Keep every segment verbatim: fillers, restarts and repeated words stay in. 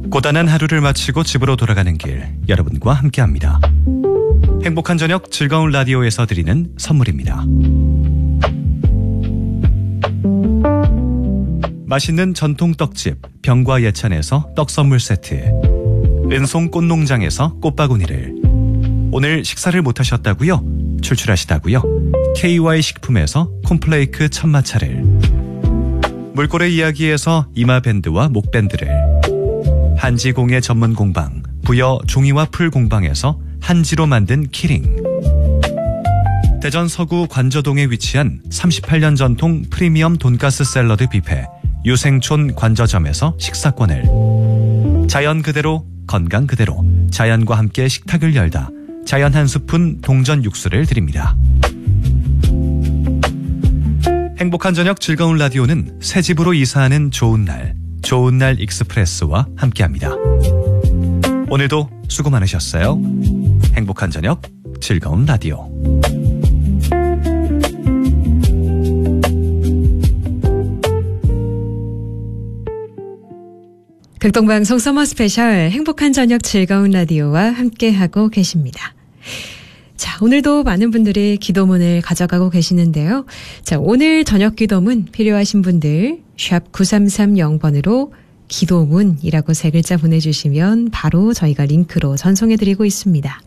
고단한 하루를 마치고 집으로 돌아가는 길, 여러분과 함께합니다. 행복한 저녁 즐거운 라디오에서 드리는 선물입니다. 맛있는 전통 떡집 병과 예찬에서 떡 선물 세트, 은송 꽃농장에서 꽃바구니를, 오늘 식사를 못하셨다고요? 출출하시다고요? 케이와이 식품에서 콤플레이크 천마차를, 물고래 이야기에서 이마밴드와 목밴드를, 한지공예 전문 공방 부여 종이와 풀 공방에서 한지로 만든 키링, 대전 서구 관저동에 위치한 삼십팔 년 전통 프리미엄 돈가스 샐러드 뷔페 유생촌 관저점에서 식사권을, 자연 그대로 건강 그대로 자연과 함께 식탁을 열다 자연 한 스푼 동전 육수를 드립니다. 행복한 저녁 즐거운 라디오는 새 집으로 이사하는 좋은 날, 좋은 날 익스프레스와 함께합니다. 오늘도 수고 많으셨어요. 행복한 저녁 즐거운 라디오. 극동방송 서머 스페셜 행복한 저녁 즐거운 라디오와 함께하고 계십니다. 자, 오늘도 많은 분들이 기도문을 가져가고 계시는데요. 자, 오늘 저녁 기도문 필요하신 분들 샵 구삼삼공 번으로 기도문이라고 세 글자 보내주시면 바로 저희가 링크로 전송해드리고 있습니다.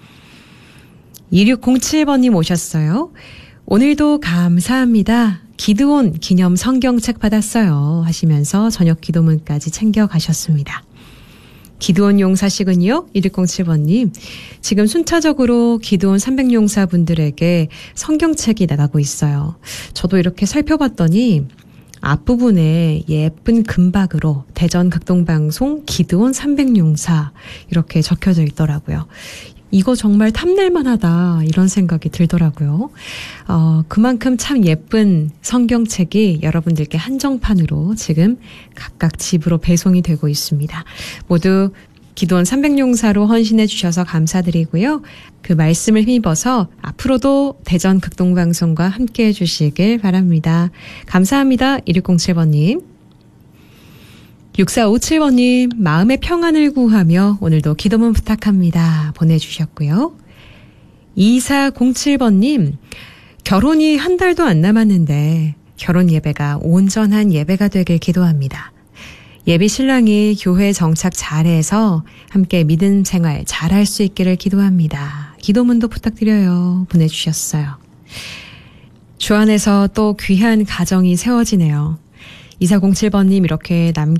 이육공칠 번님 오셨어요. 오늘도 감사합니다. 기드온 기념 성경책 받았어요 하시면서 저녁 기도문까지 챙겨가셨습니다. 기드온 용사식은요, 일육공칠 번님, 지금 순차적으로 기드온 삼백 용사분들에게 성경책이 나가고 있어요. 저도 이렇게 살펴봤더니 앞부분에 예쁜 금박으로 대전 극동방송 기드온 삼백 용사 이렇게 적혀져 있더라고요. 이거 정말 탐낼만 하다 이런 생각이 들더라고요. 어, 그만큼 참 예쁜 성경책이 여러분들께 한정판으로 지금 각각 집으로 배송이 되고 있습니다. 모두 기도원 삼백 용사로 헌신해 주셔서 감사드리고요. 그 말씀을 힘입어서 앞으로도 대전 극동방송과 함께해 주시길 바랍니다. 감사합니다. 일육공칠 번님. 육사오칠 번님, 마음의 평안을 구하며 오늘도 기도문 부탁합니다 보내주셨고요. 이사공칠 번님, 결혼이 한 달도 안 남았는데 결혼 예배가 온전한 예배가 되길 기도합니다. 예비 신랑이 교회 정착 잘해서 함께 믿음 생활 잘할 수 있기를 기도합니다. 기도문도 부탁드려요 보내주셨어요. 주 안에서 또 귀한 가정이 세워지네요. 이사공칠 번님 이렇게 남